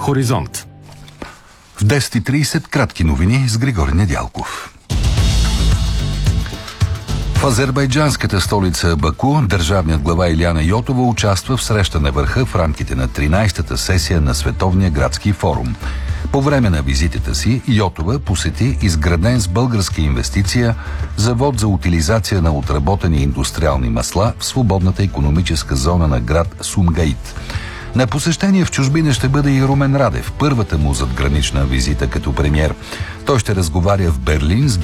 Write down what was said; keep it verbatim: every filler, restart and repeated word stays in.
Хоризонт. В десет и трийсет кратки новини с Григорий Недялков. В азербайджанската столица Баку държавният глава Илияна Йотова участва в среща на върха в рамките на тринайсетата сесия на Световния градски форум. По време на визитата си Йотова посети изграден с българска инвестиция завод за утилизация на отработени индустриални масла в свободната икономическа зона на град Сумгаит. На посещение в чужбина ще бъде и Румен Радев, първата му задгранична визита като премиер. Той ще разговаря в Берлин с